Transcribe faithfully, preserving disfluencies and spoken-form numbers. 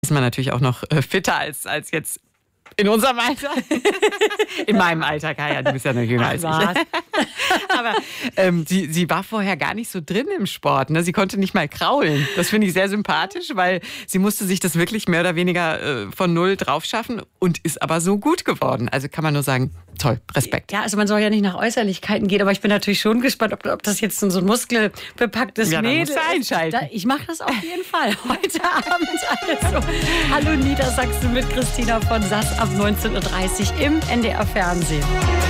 ist man natürlich auch noch äh, fitter als, als jetzt in unserem Alter. In meinem Alter, Kaya, du bist ja noch jünger als ich. Aber ähm, sie, sie war vorher gar nicht so drin im Sport. Ne? Sie konnte nicht mal kraulen. Das finde ich sehr sympathisch, weil sie musste sich das wirklich mehr oder weniger äh, von null drauf schaffen und ist aber so gut geworden. Also kann man nur sagen, toll, Respekt. Ja, also man soll ja nicht nach Äußerlichkeiten gehen, aber ich bin natürlich schon gespannt, ob, ob das jetzt so ein muskelbepacktes ja, Mädel ist. Einschalten. Da, ich mache das auf jeden Fall heute Abend. Also, hallo Niedersachsen mit Christina von Sass ab neunzehn Uhr dreißig im N D R Fernsehen.